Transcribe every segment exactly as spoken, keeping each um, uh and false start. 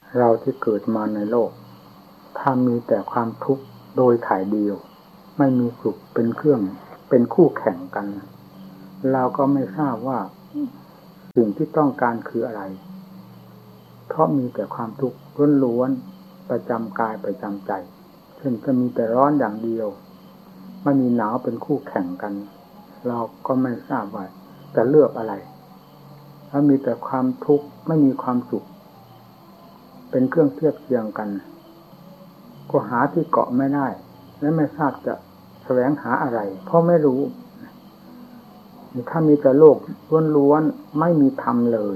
เราที่เกิดมาในโลกถ้ามีแต่ความทุกข์โดยถ่ายเดียวไม่มีสุขเป็นเครื่องเป็นคู่แข่งกันเราก็ไม่ทราบว่าสิ่งที่ต้องการคืออะไรเพราะมีแต่ความทุกข์ล้วนๆประจำกายประจำใจเช่นจะมีแต่ร้อนอย่างเดียวไม่มีหนาวเป็นคู่แข่งกันเราก็ไม่ทราบว่าจะเลือกอะไรถ้ามีแต่ความทุกข์ไม่มีความสุขเป็นเครื่องเทียบเทียงกันก็หาที่เกาะไม่ได้และไม่ทราบจะแสวงหาอะไรเพราะไม่รู้ถ้ามีแต่โลกล้วนๆไม่มีธรรมเลย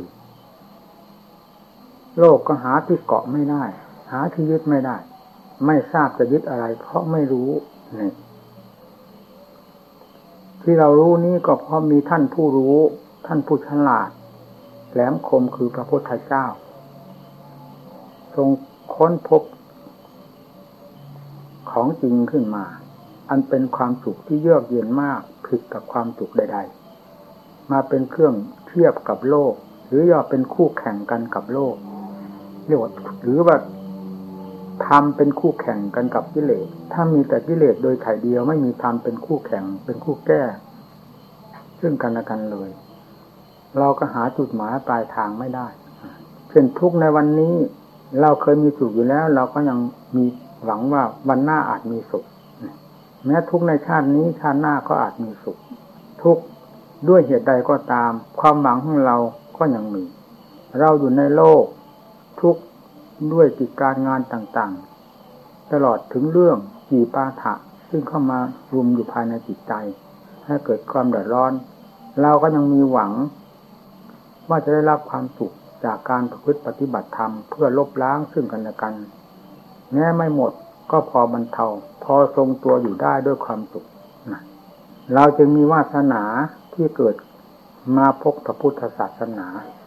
โลกก็หาที่เกาะไม่ได้หาที่ยึดไม่ได้ไม่ทราบจะยึดอะไรเพราะไม่รู้นี่ที่เรารู้นี้ก็เพราะมีท่านผู้รู้ท่านผู้ฉลาดแหลมคมคือพระพุทธเจ้าทรงค้นพบของจริงขึ้นมาอันเป็นความสุขที่เยือกเย็นมากผิดกับความสุขใดๆมาเป็นเครื่องเทียบกับโลกหรือย่อเป็นคู่แข่งกันกับโลกเรียกว่าหรือว่าธรรมเป็นคู่แข่งกันกับกิเลสถ้ามีแต่กิเลสโดยถ่ายเดียวไม่มีธรรมเป็นคู่แข่งเป็นคู่แก้ซึ่งกันและกันเลยเราก็หาจุดหมายปลายทางไม่ได้เช่นทุกในวันนี้เราเคยมีสุขอยู่แล้วเราก็ยังมีหวังว่าวันหน้าอาจมีสุขแม้ทุกในชาตินี้ชาติหน้าก็อาจมีสุขทุกด้วยเหตุใดก็ตามความหวังของเราก็ยังมีเราอยู่ในโลกทุกด้วยกิจการงานต่างๆตลอดถึงเรื่องจีปาถะซึ่งเข้ามารุมอยู่ภายในจิตใจให้เกิดความเดือดร้อนเราก็ยังมีหวังว่าจะได้รับความสุขจากการประพฤติปฏิบัติธรรมเพื่อลบล้างซึ่งกันและกันแม้ไม่หมดก็พอบรรเทาพอทรงตัวอยู่ได้ด้วยความสุขนะเราจึงมีวาสนาที่เกิดมาพบพระพุทธศาสนา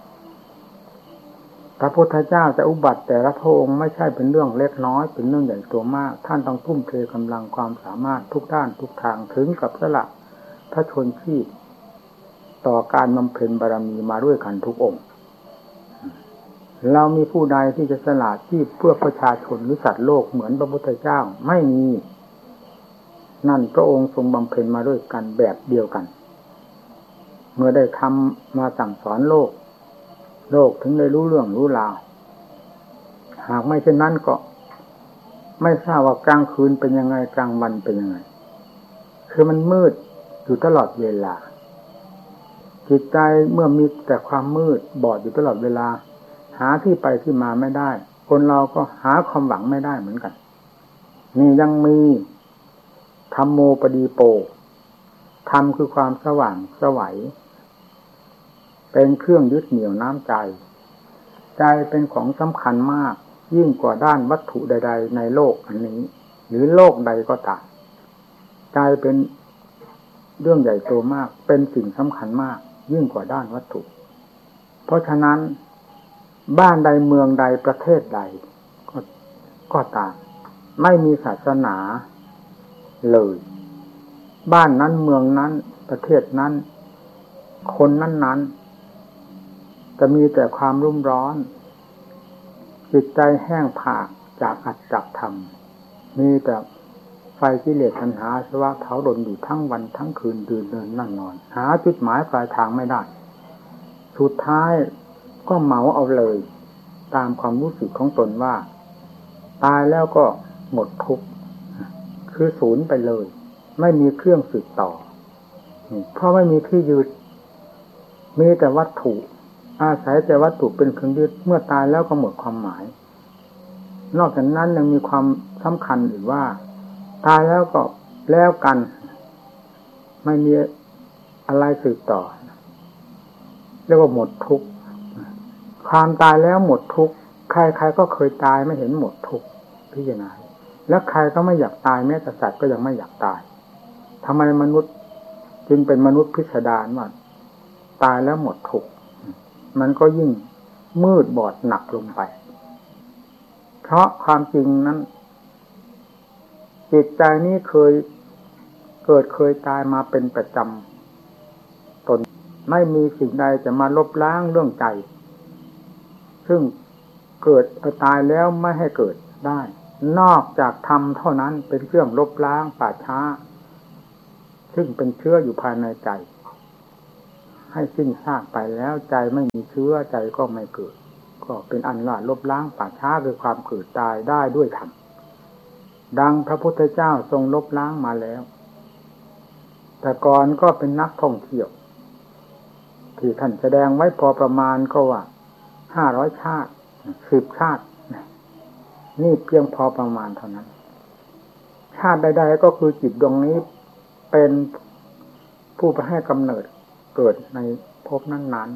พระพุทธเจ้าจะอุบัติแต่ละพระองค์ไม่ใช่เป็นเรื่องเล็กน้อยเป็นเรื่องใหญ่ตัวมากท่านต้องทุ่มเทกำลังความสามารถทุกด้านทุกทางถึงกับสละพระชนชีพต่อการบำเพ็ญบารมีมาด้วยกันทุกองค์เรามีผู้ใดที่จะสละชีพเพื่อประชาชนหรือสัตว์โลกเหมือนพระพุทธเจ้าไม่มีนั่นพระองค์ทรงบำเพ็ญมาด้วยกันแบบเดียวกันเมื่อได้ทำมาสั่งสอนโลกโลกถึงได้รู้เรื่องรู้ราวหากไม่เช่นนั้นก็ไม่ทราบว่ากลางคืนเป็นยังไงกลางวันเป็นยังไงคือมันมืดอยู่ตลอดเวลาจิตใจเมื่อมีแต่ความมืดบอดอยู่ตลอดเวลาหาที่ไปที่มาไม่ได้คนเราก็หาความหวังไม่ได้เหมือนกันนี่ยังมีธัมโมปดีโปธรรมคือความสว่างไสวเป็นเครื่องยึดเหนี่ยวน้ำใจใจเป็นของสำคัญมากยิ่งกว่าด้านวัตถุใดๆในโลกอันนี้หรือโลกใดก็ตามใจเป็นเรื่องใหญ่โตมากเป็นสิ่งสำคัญมากยิ่งกว่าด้านวัตถุเพราะฉะนั้นบ้านใดเมืองใดประเทศใดก็ก็ตามไม่มีศาสนาเลยบ้านนั้นเมืองนั้นประเทศนั้นคนนั้นๆจะมีแต่ความรุ่มร้อนจิตใจแห้งผากจากอัตจากธรรมมีแต่ไฟกิเลสตัณหาอาสวะเผาดนอยู่ทั้งวันทั้งคืนดื่นเดินนั่งนอนหาจุดหมายปลายทางไม่ได้สุดท้ายก็เหมาเอาเลยตามความรู้สึกของตนว่าตายแล้วก็หมดทุกข์คือศูนย์ไปเลยไม่มีเครื่องสืบต่อเพราะไม่มีที่ยึดมีแต่วัตถุอาศัยแต่วัตถุเป็นเครื่องยึดเมื่อตายแล้วก็หมดความหมายนอกจากนั้นยังมีความสำคัญอีกว่าตายแล้วก็แล้วกันไม่มีอะไรสืบต่อเรียกว่าหมดทุกข์ความตายแล้วหมดทุกข์ใครๆก็เคยตายไม่เห็นหมดทุกข์พิจารณาแล้วใครก็ไม่อยากตายแม้แต่สัตว์ก็ยังไม่อยากตายทำไมมนุษย์จึงเป็นมนุษย์พิสดารว่าตายแล้วหมดทุกข์มันก็ยิ่งมืดบอดหนักลงไปเพราะความจริงนั้นจิตใจนี้เคยเกิดเคยตายมาเป็นประจำตนไม่มีสิ่งใดจะมาลบล้างเรื่องใจซึ่งเกิดตายแล้วไม่ให้เกิดได้นอกจากธรรมเท่านั้นเป็นเครื่องลบล้างป่าช้าซึ่งเป็นเชื้ออยู่ภายในใจให้สิ้นซากไปแล้วใจไม่มีเชื้อใจก็ไม่เกิดก็เป็นอันว่าลบล้างป่าช้าคือความเกิดตายได้ด้วยธรรมดังพระพุทธเจ้าทรงลบล้างมาแล้วแต่ก่อนก็เป็นนักท่องเที่ยวที่ท่านแสดงไว้พอประมาณก็ว่าห้าร้อยชาติสิบชาตินี่เพียงพอประมาณเท่านั้นชาติใดๆก็คือจิตดวงนี้เป็นผู้ไปให้กำเนิดเกิดในภพนั้น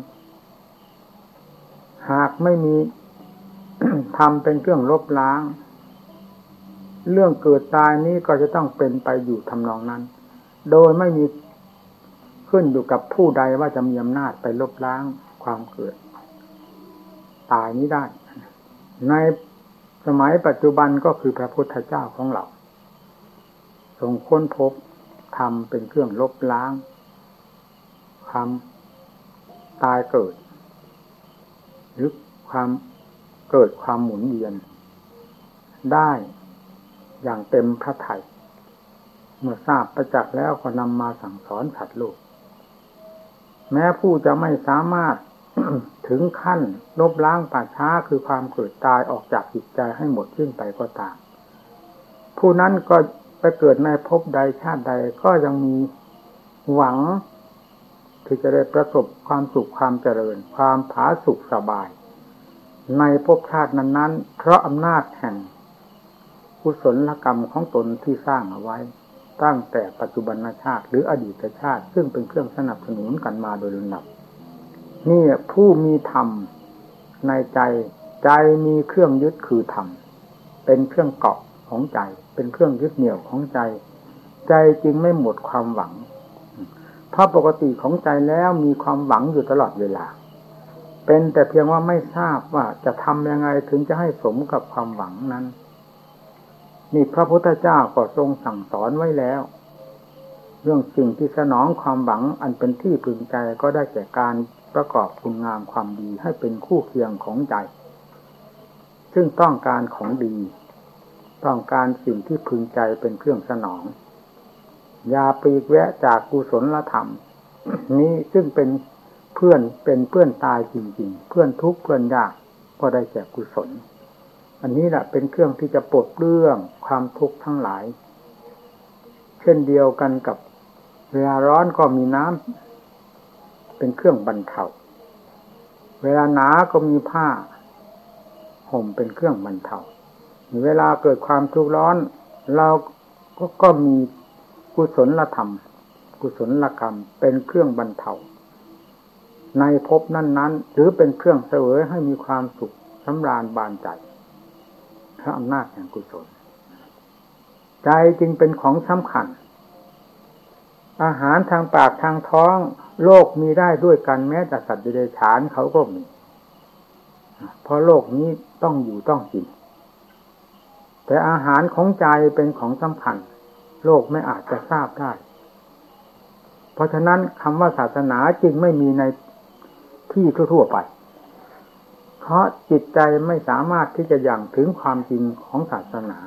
ๆหากไม่มี ทำเป็นเครื่องลบล้างเรื่องเกิดตายนี้ก็จะต้องเป็นไปอยู่ทำนองนั้นโดยไม่มีขึ้นอยู่กับผู้ใดว่าจะมีอำนาจไปลบล้างความเกิดตายนี้ได้ในสมัยปัจจุบันก็คือพระพุทธเจ้าของเราทรงค้นพบทำเป็นเครื่องลบล้างความตายเกิดหรือความเกิดความหมุนเวียนได้อย่างเต็มพระทัยเมื่อทราบประจักษ์แล้วก็นำมาสั่งสอนสัตว์โลกแม้ผู้จะไม่สามารถ ถึงขั้นลบล้างป่าช้าคือความเกิดตายออกจากจิตใจให้หมดสิ้นไปก็ตามผู้นั้นก็ไปเกิดในภพใดชาติใดก็ยังมีหวังที่จะได้ประสบความสุขความเจริญความผาสุกสบายในภพชาตินั้นๆเพราะอำนาจแห่งกุศลกรรมของตนที่สร้างเอาไว้ตั้งแต่ปัจจุบันชาติหรืออดีตชาติซึ่งเป็นเครื่องสนับสนุนกันมาโดยลำดับนี่ผู้มีธรรมในใจใจมีเครื่องยึดคือธรรมเป็นเครื่องเกาะของใจเป็นเครื่องยึดเหนี่ยวของใจใจจึงไม่หมดความหวังเพราะปกติของใจแล้วมีความหวังอยู่ตลอดเวลาเป็นแต่เพียงว่าไม่ทราบว่าจะทำยังไงถึงจะให้สมกับความหวังนั้นนี่พระพุทธเจ้าก็ทรงสั่งสอนไว้แล้วเรื่องสิ่งที่สนองความหวังอันเป็นที่พึงใจก็ได้แก่การประกอบคุณงามความดีให้เป็นคู่เคียงของใจซึ่งต้องการของดีต้องการสิ่งที่พึงใจเป็นเครื่องสนองอย่าปลีกแวะจากกุศลธรรม นี้ซึ่งเป็นเพื่อนเป็นเพื่อนตายจริงๆเพื่อนทุกข์เพื่อนยากก็ได้แก่กุศลอันนี้แหละเป็นเครื่องที่จะปลดเปลื้องความทุกข์ทั้งหลายเช่นเดียวกันกับเวลาร้อนก็มีน้ำเป็นเครื่องบรรเทาเวลาหนาวก็มีผ้าห่มเป็นเครื่องบรรเทาเวลาเกิดความทุกข์ร้อนเราก็ก็มีกุศลธรรมกุศลกรรมเป็นเครื่องบรรเทาในภพนั้นๆหรือเป็นเครื่องเสวยให้มีความสุขสำราญบานใจพระอำนาจแห่งกุศลใจจึงเป็นของสำคัญอาหารทางปากทางท้องโลกมีได้ด้วยกันแม้แต่สัตว์เดรัจฉานเขาก็มีเพราะโลกนี้ต้องอยู่ต้องกินแต่อาหารของใจเป็นของสำคัญโลกไม่อาจจะทราบได้เพราะฉะนั้นคำว่าศาสนาจึงไม่มีในที่ทั่วๆไปเพราะจิตใจไม่สามารถที่จะยังถึงความจริงของศาสนา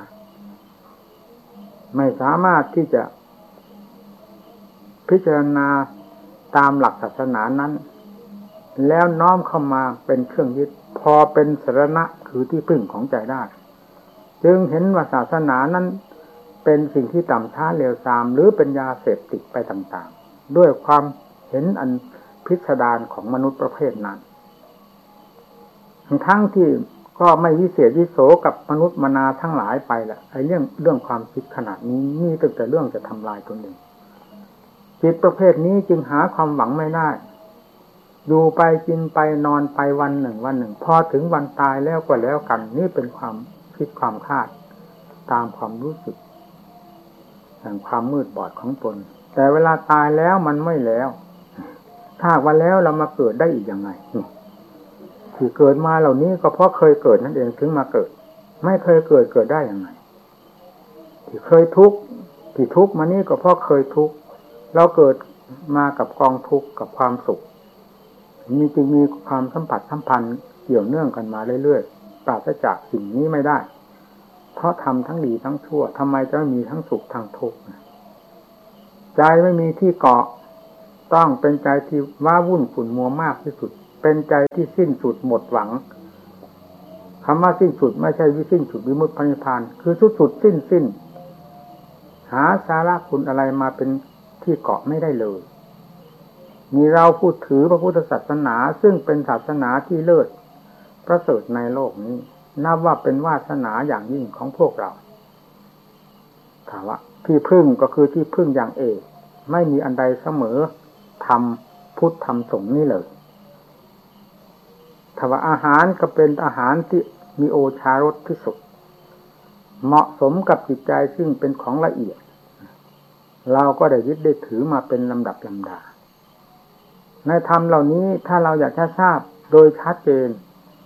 ไม่สามารถที่จะพิจารณาตามหลักศาสนานั้นแล้วน้อมเข้ามาเป็นเครื่องยึดพอเป็นสรณะคือที่พึ่งของใจได้จึงเห็นว่าศาสนานั้นเป็นสิ่งที่ต่ำช้าเลวทรามหรือเป็นยาเสพติดไปต่างๆด้วยความเห็นอันพิสดารของมนุษย์ประเภทนั้นทั้งที่ก็ไม่วิเศษวิโสกับมนุษย์มนาทั้งหลายไปแหละไอ้เรื่องเรื่องความคิดขนาดนี้นี่ตั้งแต่เรื่องจะทำลายตนเองจิตประเภทนี้จึงหาความหวังไม่ได้อยู่ไปกินไปนอนไปวันหนึ่งวันหนึ่งพอถึงวันตายแล้วก็แล้วกันนี่เป็นความคิดความคาดตามความรู้สึกแห่งความมืดบอดของตนแต่เวลาตายแล้วมันไม่แล้วถ้าวันแล้วเรามาเกิดได้อีกยังไงที่เกิดมาเหล่านี้ก็เพราะเคยเกิดนั่นเองถึงมาเกิดไม่เคยเกิดเกิดได้ยังไงที่เคยทุกข์ที่ทุกข์มานี่ก็เพราะเคยทุกข์เราเกิดมากับกองทุกข์กับความสุขมีจึงมีความสัมผัสสัมพันธ์เกี่ยวเนื่องกันมาเรื่อยปราศจากสิ่งนี้ไม่ได้เพราะทำทั้งดีทั้งชั่วทำไมจะไม่มีทั้งสุขทั้งทุกข์ใจไม่มีที่เกาะต้องเป็นใจที่ว้าวุ่นขุ่นมัวมากที่สุดเป็นใจที่สิ้นสุดหมดหวังคำว่าสิ้นสุดไม่ใช่วิสิ้นสุดวิมุตตินิพพานคือสุดสุดสิ้นสิ้นหาสาระคุณอะไรมาเป็นที่เกาะไม่ได้เลยมีเราพูดถือพระพุทธศาสนาซึ่งเป็นศาสนาที่เลิศประเสริฐในโลกนี้นับว่าเป็นวาสนาอย่างยิ่งของพวกเราถามว่าที่พึ่งก็คือที่พึ่งอย่างเอกไม่มีอันใดเสมอธรรมพุทธธรรมสงฆ์นี่เลยถ้าว่าอาหารก็เป็นอาหารที่มีโอชารสที่สุดเหมาะสมกับจิตใจซึ่งเป็นของละเอียดเราก็ได้ยึดได้ถือมาเป็นลำดับลำดาในธรรมเหล่านี้ถ้าเราอยากจะทราบโดยชัดเจน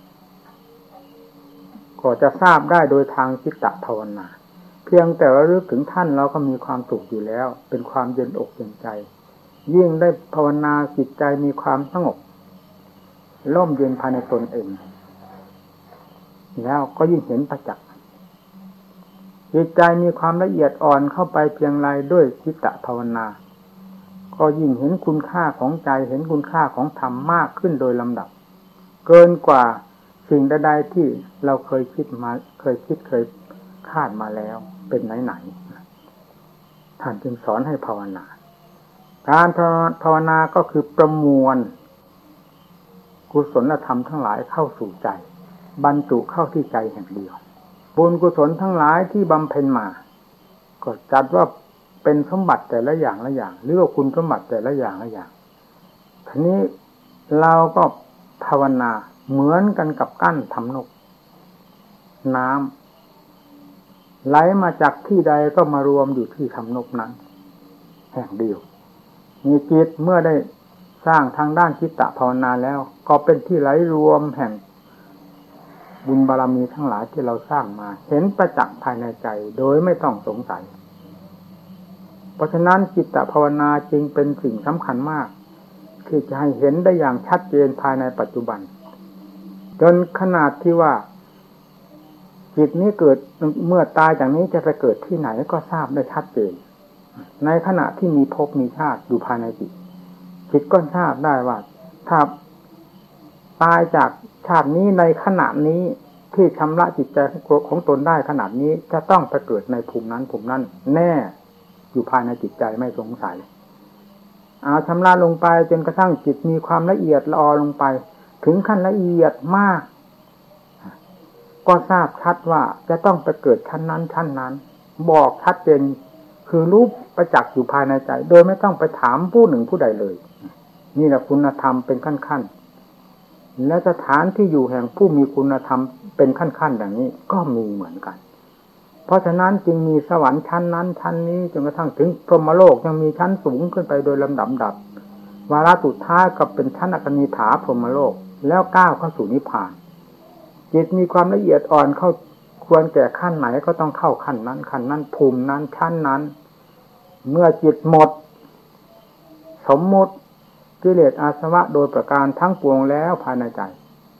ก็จะทราบได้โดยทางจิตตภาวนาเพียงแต่ว่ารึกถึงท่านเราก็มีความสุขอยู่แล้วเป็นความเย็นอกเย็นใจยิ่งได้ภาวนาจิตใจมีความสงบร่มเย็นภายในตนเองแล้วก็ยิ่งเห็นประจักษ์จิตใจมีความละเอียดอ่อนเข้าไปเพียงไรด้วยจิตตภาวนาก็ยิ่งเห็นคุณค่าของใจเห็นคุณค่าของธรรมมากขึ้นโดยลำดับเกินกว่าสิ่งใดๆที่เราเคยคิดมาเคยคิดเคยคาดมาแล้วเป็นไหนๆท่านจึงสอนให้ภาวนาการภาวนาก็คือประมวลกุศลธรรมทั้งหลายเข้าสู่ใจบรรจุเข้าที่ใจแห่งเดียวบุญกุศลทั้งหลายที่บำเพ็ญมาก็จัดว่าเป็นสมบัติแต่ละอย่างละอย่างหรือว่าคุณสมบัติแต่ละอย่างละอย่างทีนี้เราก็ภาวนาเหมือนกันกับกั้นทำนกน้ำไหลมาจากที่ใดก็มารวมอยู่ที่ทำนกนั้นแห่งเดียวมีจิตเมื่อได้สร้างทางด้านจิตตภาวนาแล้วก็เป็นที่ไหลรวมแห่งบุญบารมีทั้งหลายที่เราสร้างมาเห็นประจักษ์ภายในใจโดยไม่ต้องสงสัยเพราะฉะนั้นจิตตภาวนาจึงเป็นสิ่งสำคัญมากที่จะให้เห็นได้อย่างชัดเจนภายในปัจจุบันจนขนาดที่ว่าจิตนี้เกิดเมื่อตายจากนี้จะไปเกิดที่ไหนก็ทราบได้ชัดเจนในขณะที่มีภพมีชาติอยู่ภายในจิตจิตก็ทราบได้ว่าถ้าตายจากชาตินี้ในขณะนี้ที่ชำระจิตใจของตนได้ขนาดนี้จะต้องไปเกิดในภูมินั้นภูมินั้นแน่อยู่ภายในจิตใจไม่สงสัยเอาชำระลงไปจนกระทั่งจิตมีความละเอียดละออลงไปถึงขั้นละเอียดมากก็ทราบชัดว่าจะต้องไปเกิดชั้นนั้นชั้นนั้นบอกชัดเจนคือรู้ประจักษ์อยู่ภายในใจโดยไม่ต้องไปถามผู้หนึ่งผู้ใดเลยนี่แหละคุณธรรมเป็นขั้นๆและสถานที่อยู่แห่งผู้มีคุณธรรมเป็นขั้นๆอย่างนี้ก็มีเหมือนกันเพราะฉะนั้นจึงมีสวรรค์ชั้นนั้นชั้นนี้จนกระทั่งถึงพรหมโลกยังมีชั้นสูงขึ้นไปโดยลำดับดับวาระสุดท้ายก็เป็นชั้นอกนิฐาพรหมโลกแล้วก้าวเข้าสู่นิพพานจิตมีความละเอียดอ่อนเข้าควรแก่ขั้นไหนก็ต้องเข้าขั้นนั้นขั้นนั้นภูมินั้นชั้นนั้นเมื่อจิตหมดสมมุติกิเลสอาสวะโดยประการทั้งปวงแล้วภายในใจ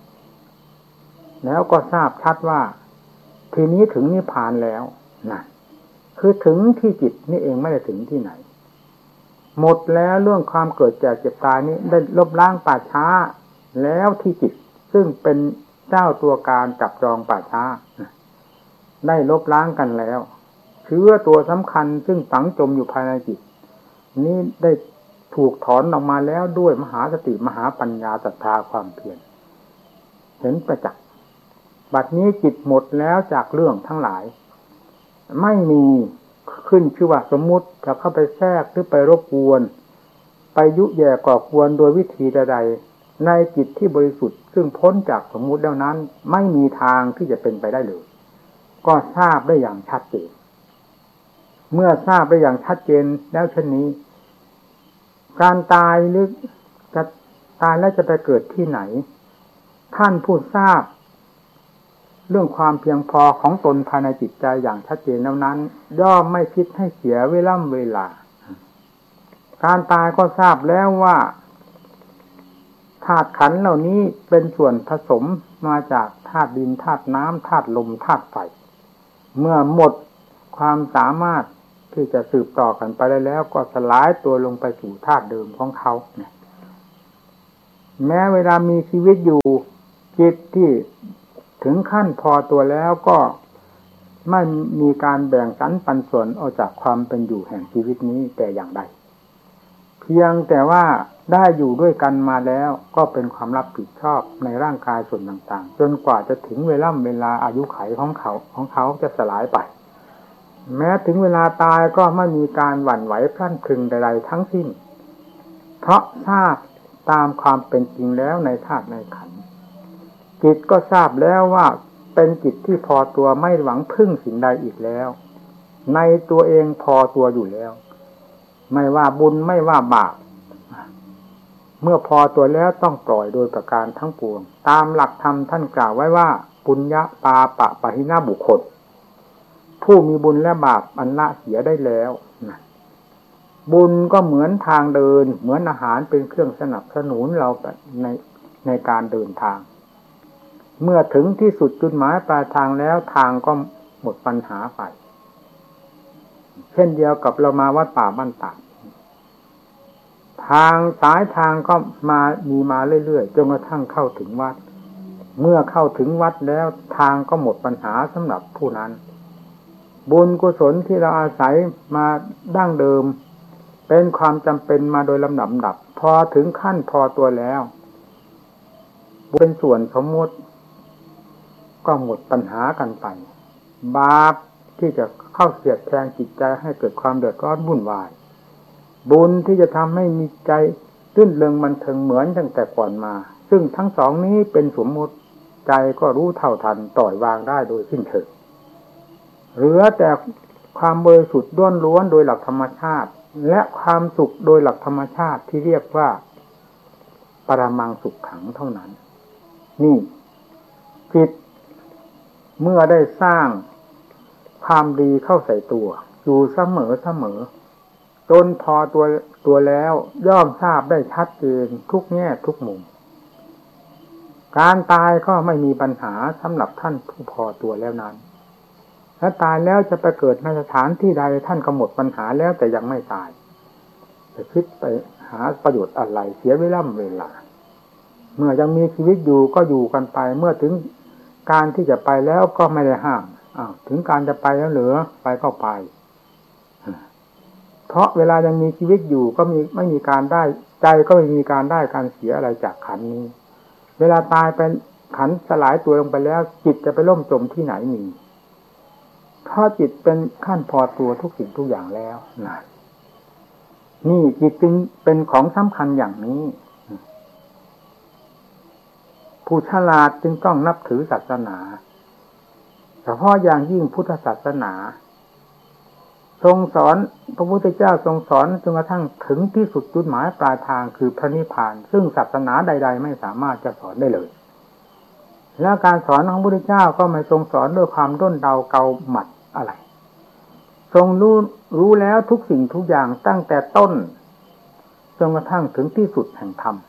แล้วก็ทราบชัดว่าทีนี้ถึงนิพพานแล้วนะคือถึงที่จิตนี่เองไม่ได้ถึงที่ไหนหมดแล้วเรื่องความเกิดแก่เจ็บตายนี้ได้ลบล้างป่าช้าแล้วที่จิตซึ่งเป็นเจ้าตัวการจับจองป่าช้าได้ลบล้างกันแล้วเชื้อตัวสำคัญซึ่งฝังจมอยู่ภายในจิตนี้ได้ถูกถอนออกมาแล้วด้วยมหาสติมหาปัญญาศรัทธาความเพียรเห็นประจักษ์บัดนี้จิตหมดแล้วจากเรื่องทั้งหลายไม่มีขึ้นชื่อว่าสมมุติจะเข้าไปแทรกหรือไปรบกวนไปยุแย่ก่อกวนโดยวิธีใดๆในจิตที่บริสุทธิ์ซึ่งพ้นจากสมมุติแล้วนั้นไม่มีทางที่จะเป็นไปได้เลยก็ทราบได้อย่างชัดเจนเมื่อทราบได้อย่างชัดเจนแล้วเช่นนี้การตายหรือจะตายแล้วจะไปเกิดที่ไหนท่านผู้ทราบเรื่องความเพียงพอของตนภายในจิตใจอย่างชัดเจนแล้วนั้นย่อมไม่คิดให้เสียเวลาเวลาการตายก็ทราบแล้วว่าธาตุขันธ์เหล่านี้เป็นส่วนผสมมาจากธาตุดินธาตุน้ำธาตุลมธาตุไฟเมื่อหมดความสามารถที่จะสืบต่อกันไปได้แล้วก็สลายตัวลงไปสู่ธาตุเดิมของเขาแม้เวลามีชีวิตอยู่จิตที่ถึงขั้นพอตัวแล้วก็ไม่มีการแบ่งสรรปันส่วนออกจากความเป็นอยู่แห่งชีวิตนี้แต่อย่างใดเพียงแต่ว่าได้อยู่ด้วยกันมาแล้วก็เป็นความรับผิดชอบในร่างกายส่วนต่างๆจนกว่าจะถึงเวลาเวลาอายุไขของเขาของเขาจะสลายไปแม้ถึงเวลาตายก็ไม่มีการหวั่นไหวพลันพรึงใดๆทั้งสิ้นเพราะทราบตามความเป็นจริงแล้วในธาตุในขันธ์จิตก็ทราบแล้วว่าเป็นจิตที่พอตัวไม่หวังพึ่งสิ่งใดอีกแล้วในตัวเองพอตัวอยู่แล้วไม่ว่าบุญไม่ว่าบาปเมื่อพอตัวแล้วต้องปล่อยโดยประการทั้งปวงตามหลักธรรมท่านกล่าวไว้ว่าปุญญาปาปะปะหินาบุคคลผู้มีบุญและบาปอันละเสียได้แล้วบุญก็เหมือนทางเดินเหมือนอาหารเป็นเครื่องสนับสนุนเราในในการเดินทางเมื่อถึงที่สุดจุดหมายปลายทางแล้วทางก็หมดปัญหาไปเช่นเดียวกับเรามาวัดป่าบ้านตาดทางสายทางก็มามีมาเรื่อยๆจนกระทั่งเข้าถึงวัดเมื่อเข้าถึงวัดแล้วทางก็หมดปัญหาสำหรับผู้นั้นบุญกุศลที่เราอาศัยมาดั้งเดิมเป็นความจำเป็นมาโดยลำดับดับพอถึงขั้นพอตัวแล้วเป็นส่วนสมมติก็หมดปัญหากันไปบาปที่จะเข้าเสียดแทงจิตใจให้เกิดความเดือดร้อนวุ่นวายบุญที่จะทำให้มีใจรื่นเริงบันเทิงเหมือนตั้งแต่ก่อนมาซึ่งทั้งสองนี้เป็นสมมติใจก็รู้เท่าทันปล่อยวางได้โดยสิ้นเชิงเหลือแต่ความบริสุทธิ์ล้วนล้วนโดยหลักธรรมชาติและความสุขโดยหลักธรรมชาติที่เรียกว่าปรมังสุขขังเท่านั้นนี่จิตเมื่อได้สร้างความดีเข้าใส่ตัวอยู่เสมอเสมอจนพอตัวตัวแล้วย่อมทราบได้ชัดเจนทุกแง่ทุกมุมการตายก็ไม่มีปัญหาสำหรับท่านผู้พอตัวแล้วนั้นถ้าตายแล้วจะไปเกิดในสถานที่ใดท่านก็หมดปัญหาแล้วแต่ยังไม่ตายจะคิดไปหาประโยชน์อะไรเสียเวลาเวลาเมื่อยังมีชีวิตอยู่ก็อยู่กันไปเมื่อถึงการที่จะไปแล้วก็ไม่ได้ห้ามอ้าวถึงการจะไปแล้วเหลือไปก็ไปเพราะเวลายังมีชีวิตอยู่ก็มีไม่มีการได้ใจก็ไม่มีการได้การเสียอะไรจากขันนี้เวลาตายเป็นขันสลายตัวลงไปแล้วจิตจะไปล่มจมที่ไหนมีเพราะจิตเป็นขั้นพอตัวทุกสิ่งทุกอย่างแล้วนะนี่จิตจึงเป็นของสำคัญอย่างนี้ผู้ฉลาดจึงต้องนับถือศาสนาเฉพาะอย่างยิ่งพุทธศาสนาทรงสอนพระพุทธเจ้าทรงสอนจนกระทั่งถึงที่สุดจุดหมายปลายทางคือพระนิพพานซึ่งศาสนาใดๆไม่สามารถจะสอนได้เลยและการสอนของพระพุทธเจ้าก็ไม่ทรงสอนด้วยความด้นเดาเกาหมัดอะไรทรงรู้รู้แล้วทุกสิ่งทุกอย่างตั้งแต่ต้นจนกระทั่งถึงที่สุดแห่งธรรม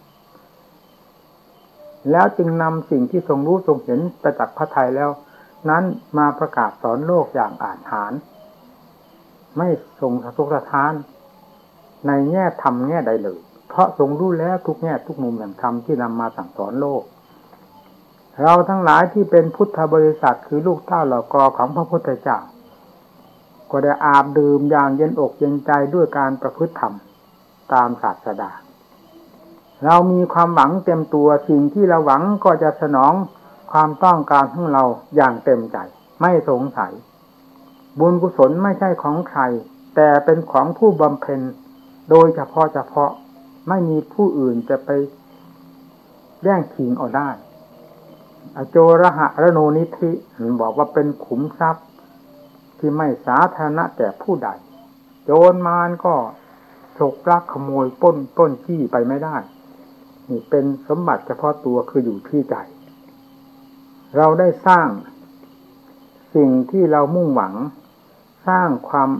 แล้วจึงนำสิ่งที่ทรงรู้ทรงเห็นประจักษ์พระทัยแล้วนั้นมาประกาศสอนโลกอย่างอาจหาญไม่ทรงสะทกสะท้านในแง่ธรรมแง่ใดเลยเพราะทรงรู้แล้วทุกแง่ทุกมุมแห่งธรรมที่นำมาสั่งสอนโลกเราทั้งหลายที่เป็นพุทธบริษัทคือลูกเต้าเหล่ากอของพระพุทธเจ้าก็ได้อาบดื่มอย่างเย็นอกเย็นใจด้วยการประพฤติธรรมตามศาสดาเรามีความหวังเต็มตัวสิ่งที่เราหวังก็จะสนองความต้องการของเราอย่างเต็มใจไม่สงสัยบุญกุศลไม่ใช่ของใครแต่เป็นของผู้บำเพ็ญโดยเฉพาะเฉพาะไม่มีผู้อื่นจะไปแย่งชิงเอาได้อโจระหะระโนนิธิบอกว่าเป็นขุมทรัพย์ที่ไม่สาธารณะแก่ผู้ใดโจรมารก็ฉกลักขโมยปล้นปล้นจี้ไปไม่ได้นี่เป็นสมบัติเฉพาะตัวคืออยู่ที่ใจเราได้สร้างสิ่งที่เรามุ่งหวังสร้างความ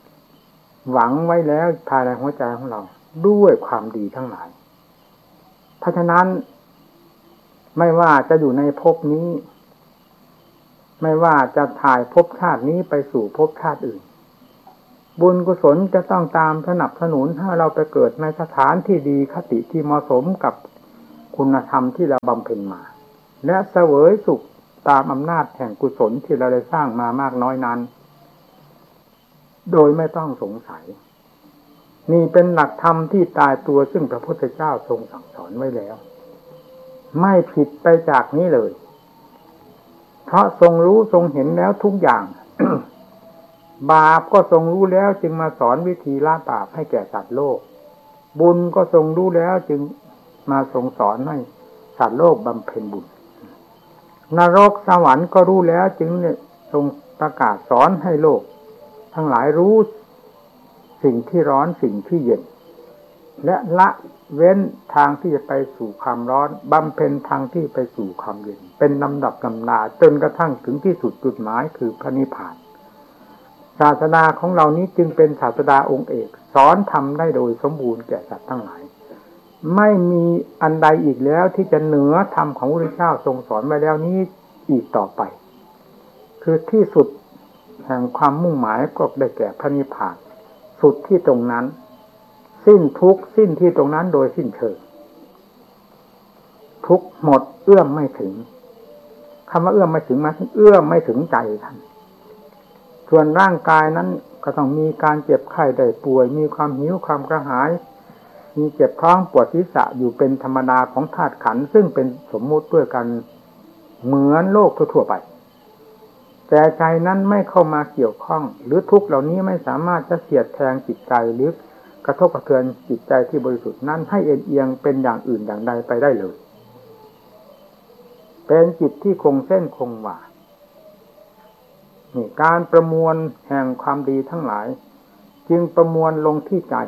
หวังไว้แล้วภายในหัวใจของเราด้วยความดีทั้งหลายเพราะฉะนั้นไม่ว่าจะอยู่ในภพนี้ไม่ว่าจะถ่ายภพชาตินี้ไปสู่ภพชาติอื่นบุญกุศลจะต้องตามสนับสนุนให้เราไปเกิดในสถานที่ดีคติที่เหมาะสมกับคุณธรรมที่เราบำเพ็ญมาและเสวยสุขตามอำนาจแห่งกุศลที่เราได้สร้างมามากน้อยนั้นโดยไม่ต้องสงสัยนี่เป็นหลักธรรมที่ตายตัวซึ่งพระพุทธเจ้าทรงสั่งสอนไว้แล้วไม่ผิดไปจากนี้เลยเพราะทรงรู้ทรงเห็นแล้วทุกอย่าง บาปก็ทรงรู้แล้วจึงมาสอนวิธีละบาปให้แก่สัตว์โลกบุญก็ทรงรู้แล้วจึงมาทรงสอนให้สัตว์โลกบำเพ็ญบุญนรกสวรรค์ก็รู้แล้วจึงเนี่ยทรงประกาศสอนให้โลกทั้งหลายรู้สิ่งที่ร้อนสิ่งที่เย็นและละเว้นทางที่จะไปสู่ความร้อนบำเพ็ญทางที่ไปสู่ความเย็นเป็นลำดับลำดาจนกระทั่งถึงที่สุดจุดหมายคือพระนิพพานศาสนาของเรานี้จึงเป็นศาสดาองค์เอกสอนทำได้โดยสมบูรณ์แก่สัตว์ทั้งหลายไม่มีอันใดอีกแล้วที่จะเหนือธรรมของพระพุทธเจ้าทรงสอนไว้แล้วนี้อีกต่อไปคือที่สุดแห่งความมุ่งหมายก็ได้แก่พระนิพพานสุดที่ตรงนั้นสิ้นทุกข์สิ้นที่ตรงนั้นโดยสิ้นเชิงทุกข์หมดเอื้อมไม่ถึงคำว่าเอื้อมไม่ถึงมาเอื้อมไม่ถึงใจท่านส่วนร่างกายนั้นก็ต้องมีการเจ็บไข้ได้ป่วยมีความหิวความกระหายมีเจ็บท้องปวดศีรษะอยู่เป็นธรรมดาของธาตุขันธ์ซึ่งเป็นสมมุติด้วยกันเหมือนโลกทั่วๆไปแต่ใจนั้นไม่เข้ามาเกี่ยวข้องหรือทุกข์เหล่านี้ไม่สามารถจะเสียดแทงจิตใจหรือกระทบกระเทือนจิตใจที่บริสุทธิ์นั้นให้เอ็นเอียงเป็นอย่างอื่นอย่างใดไปได้เลยเป็นจิตที่คงเส้นคงวานี่การประมวลแห่งความดีทั้งหลายจึงประมวลลงที่ใจ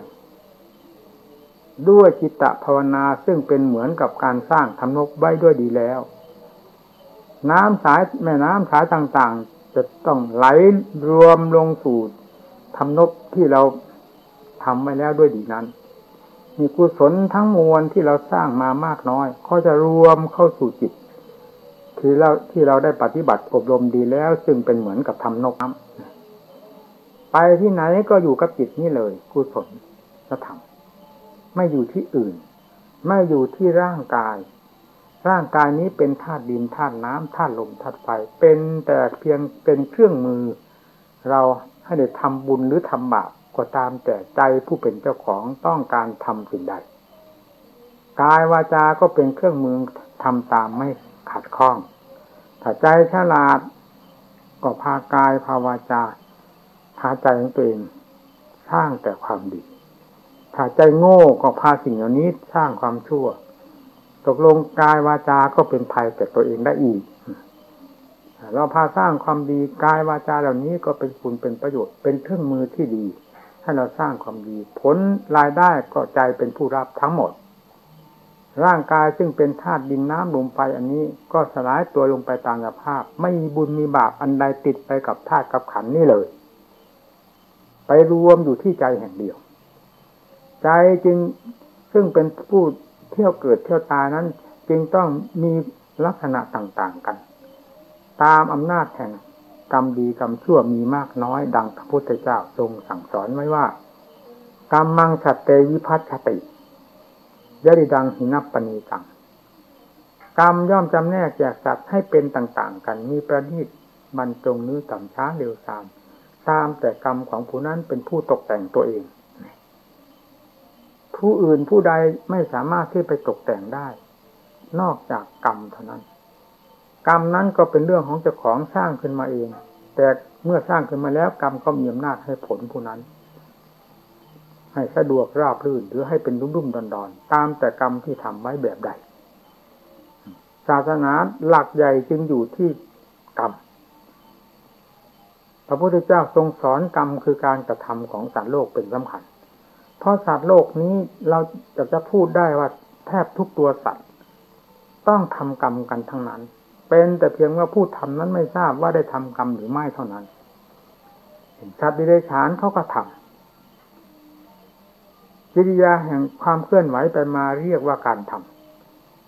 ด้วยจิตตภาวนาซึ่งเป็นเหมือนกับการสร้างทำนบไว้ด้วยดีแล้วน้ำสายแม่น้ำสายต่างๆจะต้องไหลรวมลงสู่ทำนบที่เราทำไว้แล้วด้วยดีนั้นมีกุศลทั้งมวลที่เราสร้างมามากน้อยก็จะรวมเข้าสู่จิตที่เราที่เราได้ปฏิบัติอบรมดีแล้วซึ่งเป็นเหมือนกับทำนบน้ำไปที่ไหนก็อยู่กับจิตนี่เลยกุศลธรรมไม่อยู่ที่อื่นไม่อยู่ที่ร่างกายร่างกายนี้เป็นธาตุดินธาตุน้ำธาตุลมธาตุไฟเป็นแต่เพียงเป็นเครื่องมือเราให้ได้ทำบุญหรือทำบาปก็ตามแต่ใจผู้เป็นเจ้าของต้องการทำสิ่งใดกายวาจาก็เป็นเครื่องมือทำตามไม่ขัดข้องถ้าใจฉลาดก็พากายพาวาจาพาใจของตัวเองสร้างแต่ความดีถ้าใจโง่ก็พาสิ่งเหล่านี้สร้างความชั่วตกลงกายวาจาก็เป็นภัยแก่ตัวเองได้อีกเราพาสร้างความดีกายวาจาเหล่านี้ก็เป็นคุณเป็นประโยชน์เป็นเครื่องมือที่ดีให้เราสร้างความดีผลรายได้ก็ใจเป็นผู้รับทั้งหมดร่างกายซึ่งเป็นธาตุดินน้ำลมไฟอันนี้ก็สลายตัวลงไปตามสภาพไม่มีบุญมีบาปอันใดติดไปกับธาตุกับขันธ์นี่เลยไปรวมอยู่ที่ใจแห่งเดียวใจจึงซึ่งเป็นผู้เที่ยวเกิดเที่ยวตายนั้นจึงต้องมีลักษณะต่างๆกันตามอำนาจแห่งกรรมดีกรรมชั่วมีมากน้อยดังพระพุทธเจ้าทรงสั่งสอนไว้ว่ากรรมังสัตเตวิภัชชติยะริดังหินัปปณีตังกรรมย่อมจำแนกแจกสัตว์ให้เป็นต่างๆกันมีประณีตบรรจงนื้อต่ำช้าเร็วซามตามแต่กรรมของผู้นั้นเป็นผู้ตกแต่งตัวเองผู้อื่นผู้ใดไม่สามารถที่ไปตกแต่งได้นอกจากกรรมเท่านั้นกรรมนั้นก็เป็นเรื่องของเจ้าของสร้างขึ้นมาเองแต่เมื่อสร้างขึ้นมาแล้วกรรมก็มีอำนาจให้ผลผู้นั้นให้สะดวกราบรื่นหรือให้เป็นรุ่มๆดอนๆตามแต่กรรมที่ทำไว้แบบใดศาสนาหลักใหญ่จึงอยู่ที่กรรมพระพุทธเจ้าทรงสอนกรรมคือการกระทำของสัตว์โลกเป็นสำคัญเพราะสัตว์โลกนี้เราจะจะพูดได้ว่าแทบทุกตัวสัตว์ต้องทำกรรมกันทั้งนั้นเป็นแต่เพียงว่าผู้ทำนั้นไม่ทราบว่าได้ทำกรรมหรือไม่เท่านั้นสัตว์ดิเรกชันเขาก็ทำกิริยาแห่งความเคลื่อนไหวไปมาเรียกว่าการท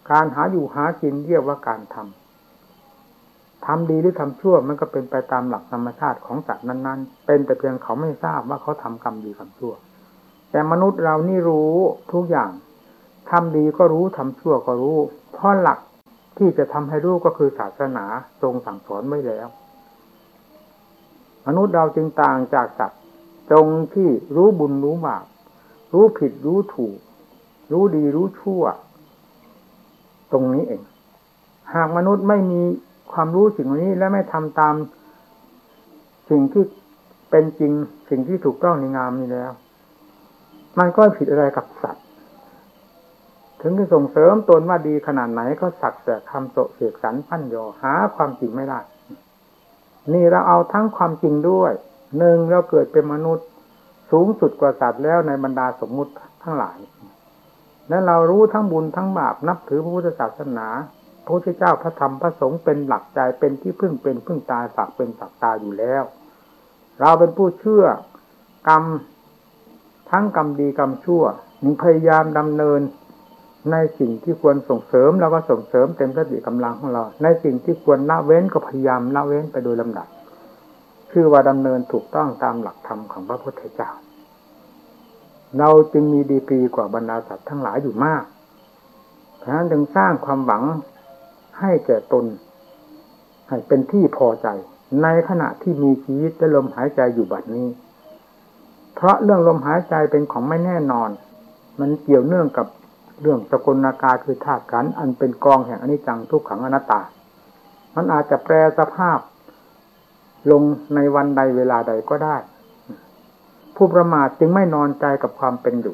การหาอยู่หากินเรียกว่าการทำทำดีหรือทำชั่วมันก็เป็นไปตามหลักธรรมชาติของสัตว์นั้นๆเป็นแต่เพียงเขาไม่ทราบว่าเขาทำกรรมดีกรรมชั่วแต่มนุษย์เรานี่รู้ทุกอย่างทำดีก็รู้ทำชั่วก็รู้เพราะหลักที่จะทำให้รู้ก็คือศาสนาทรงสั่งสอนไว้แล้วมนุษย์เราจึงต่างจากสัตว์ตรงที่รู้บุญรู้บาปรู้ผิดรู้ถูกรู้ดีรู้ชั่วตรงนี้เองหากมนุษย์ไม่มีความรู้สิ่งนี้และไม่ทำตามสิ่งที่เป็นจริงสิ่งที่ถูกต้องในงามนี้แล้วมันก็ผิดอะไรกับสัตว์ถึงจะส่งเสริมตนว่าดีขนาดไหนก็สักแต่คำโสเสกสรรพันยอหาความจริงไม่ได้นี่เราเอาทั้งความจริงด้วยหนึ่งเราเกิดเป็นมนุษย์สูงสุดกว่าสัตว์แล้วในบรรดาสมมุติทั้งหลายและเรารู้ทั้งบุญทั้งบาปนับถือพระพุทธศาสนาพระพุทธเจ้าพระธรรมพระสงฆ์เป็นหลักใจเป็นที่พึ่งเป็นพึ่งตาสักเป็นสักตาอยู่แล้วเราเป็นผู้เชื่อกรรมทั้งกรรมดีกรรมชั่วมึงพยายามดำเนินในสิ่งที่ควรส่งเสริมเราก็ส่งเสริมเต็มสติกำลังของเราในสิ่งที่ควรละเว้นก็พยายามละเว้นไปโดยลำดับคือว่าดำเนินถูกต้องตามหลักธรรมของพระพุทธเจ้าเราจึงมีดีกรีกว่าบรรดาสัตว์ทั้งหลายอยู่มากเพราะฉะนั้นจึงสร้างความหวังให้แก่ตนให้เป็นที่พอใจในขณะที่มีชีวิตและลมหายใจอยู่บัดนี้เพราะเรื่องลมหายใจเป็นของไม่แน่นอนมันเกี่ยวเนื่องกับเรื่องสกลนาการคือธาตุขันธ์อันเป็นกองแห่งอนิจจังทุกขังอนัตตามันอาจจะแปรสภาพลงในวันใดเวลาใดก็ได้ผู้ประมาทจึงไม่นอนใจกับความเป็นอยู่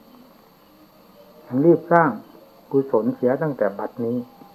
รีบสร้างกุศลเสียตั้งแต่บัดนี้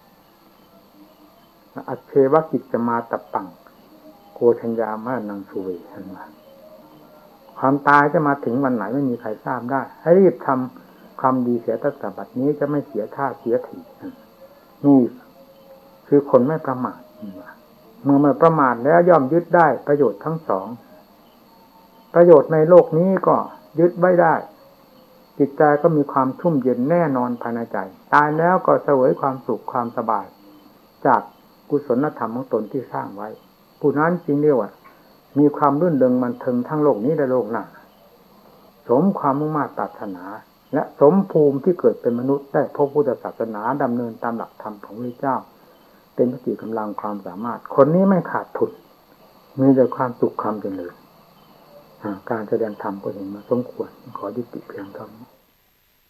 อัจเชวกิจจะมาตับปังโกชัญญามานังสุเวทันมาความตายจะมาถึงวันไหนไม่มีใครทราบได้ให้รีบทำความดีเสียตั้งแต่บัดนี้จะไม่เสียท่าเสียทีนี่คือคนไม่ประมาทเมื่อไม่ประมาทแล้วย่อมยึดได้ประโยชน์ทั้งสองประโยชน์ในโลกนี้ก็ยึดไว้ได้จิตใจก็มีความชุ่มเย็นแน่นอนภายในใจตายแล้วก็เสวยความสุขความสบายจากกุศลธรรมของตนที่สร้างไว้ผู้นั้นจริงเรียกว่ามีความรื่นเริงบันเทิงทั้งโลกนี้และโลกหน้าสมความมุ่งมั่นปรารถนาและสมภูมิที่เกิดเป็นมนุษย์ได้พบพุทธศาสนาดำเนินตามหลักธรรมของพระเจ้าเป็นสติกำลังความสามารถคนนี้ไม่ขาดทุนมีแต่ความสุขความเจริญการแสดงธรรมก็เห็นมาสมควรขอยุติเพียงเท่านี้